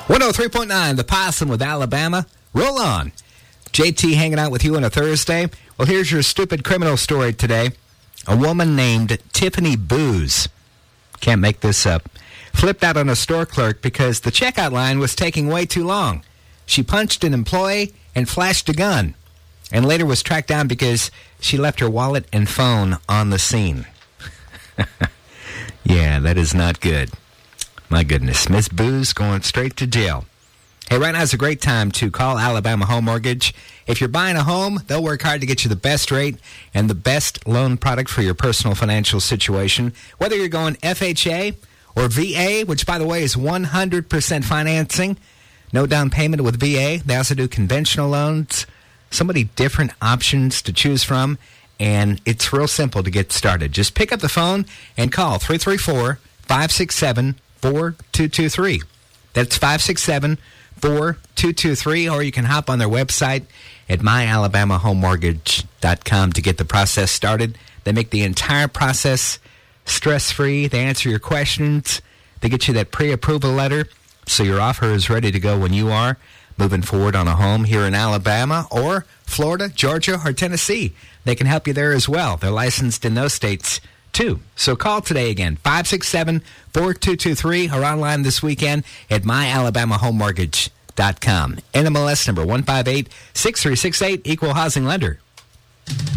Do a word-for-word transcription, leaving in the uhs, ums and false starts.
one oh three point nine, The Possum with Alabama. Roll on. J T hanging out with you on a Thursday. Well, here's your stupid criminal story today. A woman named Tiffany Booz, can't make this up, flipped out on a store clerk because the checkout line was taking way too long. She punched an employee and flashed a gun, and later was tracked down because she left her wallet and phone on the scene. Yeah, that is not good. My goodness, Miss Booz going straight to jail. Hey, right now is a great time to call Alabama Home Mortgage. If you're buying a home, they'll work hard to get you the best rate and the best loan product for your personal financial situation. Whether you're going F H A or V A, which, by the way, is one hundred percent financing, no down payment with V A. They also do conventional loans, so many different options to choose from, and it's real simple to get started. Just pick up the phone and call three three four, five six seven, four two two three. That's five six seven, four two two three, or you can hop on their website at my alabama home mortgage dot com to get the process started. They make the entire process stress-free. They answer your questions. They get you that pre-approval letter so your offer is ready to go when you are moving forward on a home here in Alabama or Florida, Georgia, or Tennessee. They can help you there as well. They're licensed in those states too. So call today again, five six seven, four two two three, or online this weekend at my alabama home mortgage dot com. N M L S number one five eight, six three six eight, Equal Housing Lender.